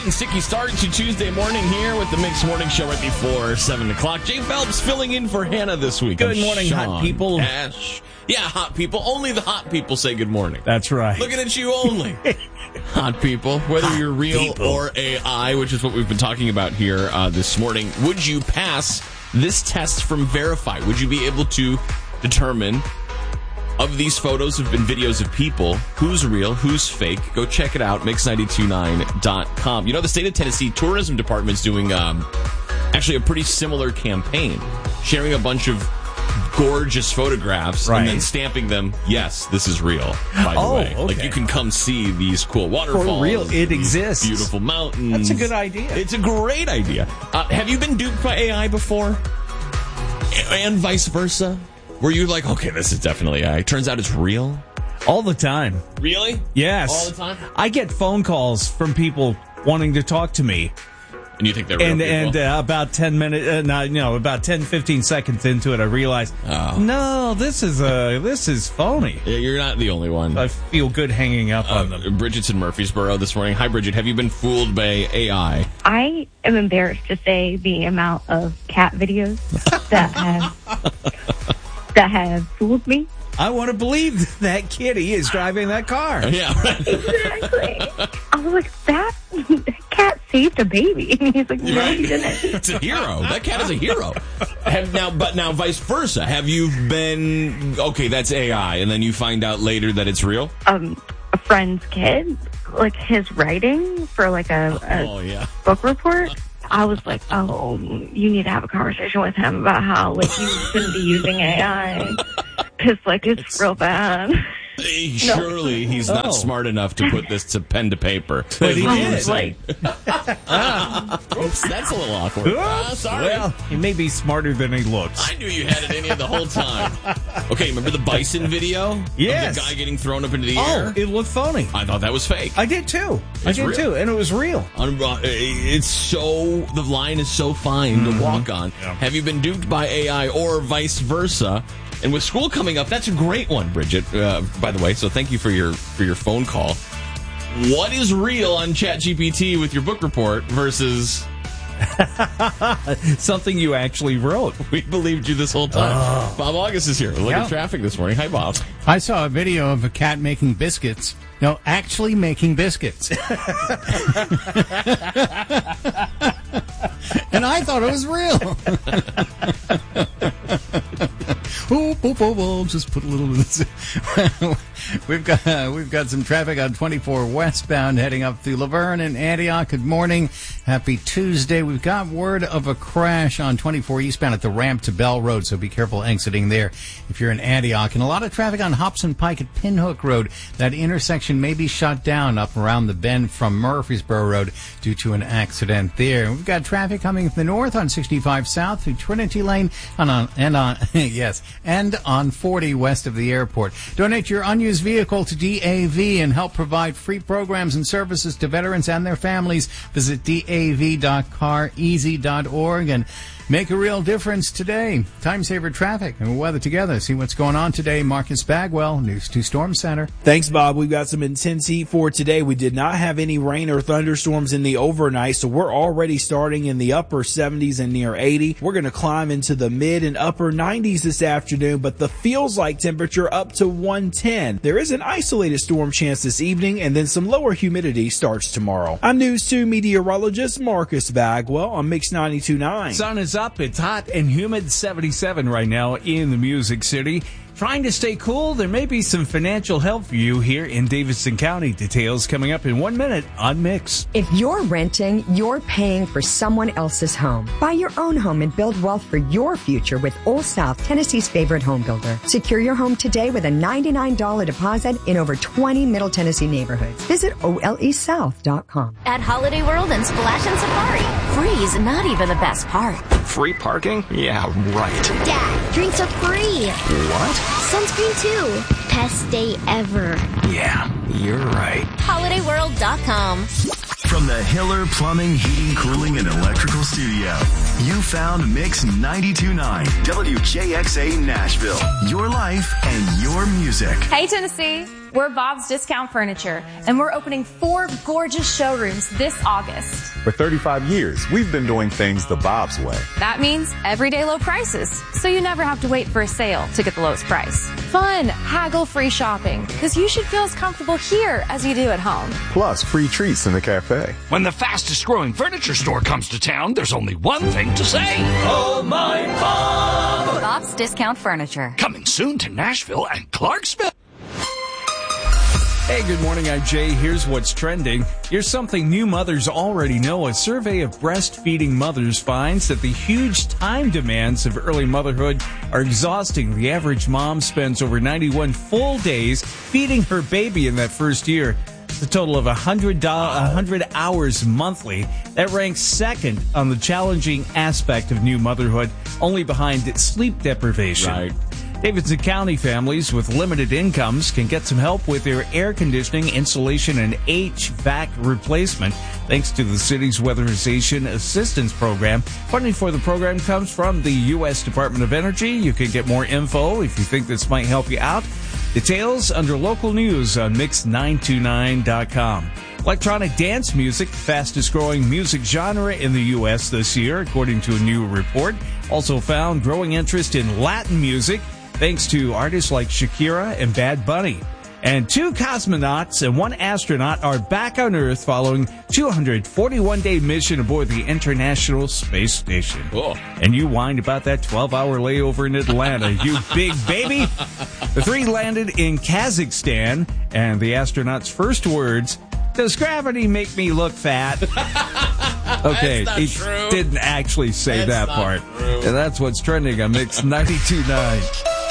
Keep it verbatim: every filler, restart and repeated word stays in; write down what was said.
and sticky start to Tuesday morning here with the Mix Morning Show right before seven o'clock. Jay Phelps filling in for Hannah this week. Good I'm morning, Sean hot people. Ash. Yeah, hot people. Only the hot people say good morning. That's right. Looking at you only. Hot people. Whether hot you're real people. or A I, which is what we've been talking about here uh, this morning. Would you pass this test from Verify? Would you be able to determine, of these photos have been videos of people, who's real, who's fake? Go check it out, mix nine two nine dot com. You know, the state of Tennessee Tourism Department's doing um, actually a pretty similar campaign, sharing a bunch of gorgeous photographs right. and then stamping them, yes, this is real, by the oh, way. Okay. Like, you can come see these cool waterfalls. For real, it exists. Beautiful mountains. That's a good idea. It's a great idea. Uh, have you been duped by A I before? And vice versa? Were you like, okay, this is definitely A I. Turns out it's real? All the time. Really? Yes. All the time? I get phone calls from people wanting to talk to me. And you think they're real And, people? and uh, about ten minutes, uh, no, no, about ten, fifteen seconds into it, I realized, oh. no, this is uh, this is phony. Yeah, you're not the only one. I feel good hanging up uh, on them. Bridget's in Murfreesboro this morning. Hi, Bridget. Have you been fooled by A I? I am embarrassed to say the amount of cat videos that have that have fooled me. I want to believe that kitty is driving that car. Yeah, right. Exactly. I was like, that, that cat saved a baby. And he's like, no, Right. he didn't. It's a hero. That cat is a hero. Have now, but now vice versa. Have you been, okay, that's A I, and then you find out later that it's real? Um, a friend's kid, like his writing for like a, a Oh, yeah. book report. I was like, oh, you need to have a conversation with him about how, like, you shouldn't be using A I. Because, like, it's, it's real bad. Surely no. he's not oh. smart enough to put this to pen to paper. But he That's did. what I'm saying. ah, oops, that's a little awkward. Ah, sorry. Well, he may be smarter than he looks. I knew you had it in you the whole time. Okay, remember the bison video? Yes. Of the guy getting thrown up into the Oh, air? it looked phony. I thought that was fake. I did too. I It's did real. too, and it was real. Un- uh, It's so, the line is so fine to walk on. Yeah. Have you been duped by A I or vice versa? And with school coming up, that's a great one, Bridget, uh, by the way. So thank you for your for your phone call. What is real on ChatGPT with your book report versus Something you actually wrote. we believed you this whole time? Oh. Bob August is here. Look Yeah. at traffic this morning. Hi, Bob. I saw a video of a cat making biscuits. No, actually making biscuits. And I thought it was real. Oh, oh, oh, oh, just put a little bit of this. We've got uh, we've got some traffic on twenty-four westbound heading up through Laverne and Antioch. Good morning. Happy Tuesday. We've got word of a crash on twenty-four eastbound at the ramp to Bell Road, so be careful exiting there if you're in Antioch. And a lot of traffic on Hobson Pike at Pinhook Road. That intersection may be shut down up around the bend from Murfreesboro Road due to an accident there. We've got traffic coming from the north on sixty-five south through Trinity Lane and on, and on yes, and on forty west of the airport. Donate your unused vehicle to D A V and help provide free programs and services to veterans and their families. Visit D A V dot car easy dot org and make a real difference today. Time saver traffic and weather together. See what's going on today. Marcus Bagwell, News two Storm Center. Thanks, Bob. We've got some intense heat for today. We did not have any rain or thunderstorms in the overnight, so we're already starting in the upper seventies and near eighty. We're going to climb into the mid and upper nineties this afternoon, but the feels like temperature up to one ten. There is an isolated storm chance this evening, and then some lower humidity starts tomorrow. I'm News two meteorologist Marcus Bagwell on Mix ninety-two point nine. Sun is up. It's hot and humid, seventy-seven right now in the Music City. Trying to stay cool? There may be some financial help for you here in Davidson County. Details coming up in one minute on Mix. If you're renting, you're paying for someone else's home. Buy your own home and build wealth for your future with Old South, Tennessee's favorite home builder. Secure your home today with a ninety-nine dollars deposit in over twenty Middle Tennessee neighborhoods. Visit O L E south dot com. At Holiday World and Splash and Safari, free is not even the best part. Free parking? Yeah, right. Dad, drinks are free. What? Sunscreen too. Best day ever. Yeah, you're right. holiday world dot com. From the Hiller Plumbing, Heating, Cooling, and Electrical Studio, you found Mix ninety-two point nine, W J X A Nashville. Your life and your music. Hey, Tennessee. We're Bob's Discount Furniture, and we're opening four gorgeous showrooms this August. For thirty-five years, we've been doing things the Bob's way. That means everyday low prices, so you never have to wait for a sale to get the lowest price. Fun, haggle-free shopping, because you should feel as comfortable here as you do at home. Plus, free treats in the cafe. When the fastest growing furniture store comes to town, there's only one thing to say. Oh, my Bob! Bob's Discount Furniture. Coming soon to Nashville and Clarksville. Hey, good morning. I'm Jay. Here's what's trending. Here's something new mothers already know. A survey of breastfeeding mothers finds that the huge time demands of early motherhood are exhausting. The average mom spends over ninety-one full days feeding her baby in that first year. It's a total of one hundred, one hundred hours monthly. That ranks second on the challenging aspect of new motherhood, only behind sleep deprivation. Right. Davidson County families with limited incomes can get some help with their air conditioning, insulation, and H V A C replacement thanks to the city's Weatherization Assistance Program. Funding for the program comes from the U S Department of Energy. You can get more info if you think this might help you out. Details under local news on mix nine two nine dot com. Electronic dance music, the fastest growing music genre in the U S this year, according to a new report. Also found growing interest in Latin music, thanks to artists like Shakira and Bad Bunny. And two cosmonauts and one astronaut are back on Earth following two hundred forty-one day mission aboard the International Space Station. Cool. And you whined about that twelve hour layover in Atlanta, you big baby. The three landed in Kazakhstan, and the astronaut's first words, "Does gravity make me look fat?" Okay, That's not he true. didn't actually say That's that not part. true. And that's what's trending on Mix ninety-two point nine.